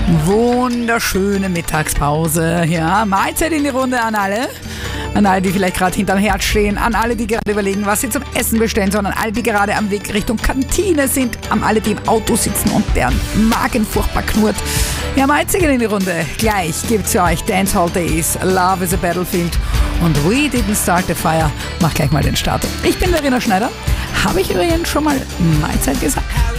Wunderschöne Mittagspause. Ja, Mahlzeit in die Runde an alle. An alle, die vielleicht gerade hinterm Herd stehen, an alle, die gerade überlegen, was sie zum Essen bestellen sollen, an alle, die gerade am Weg Richtung Kantine sind, an alle, die im Auto sitzen und deren Magen furchtbar knurrt. Ja, Mahlzeit in die Runde. Gleich gibt's für euch Dancehall Days, Love is a Battlefield und We Didn't Start the Fire. Mach gleich mal den Start. Ich bin Verena Schneider. Habe ich übrigens schon mal Mahlzeit gesagt?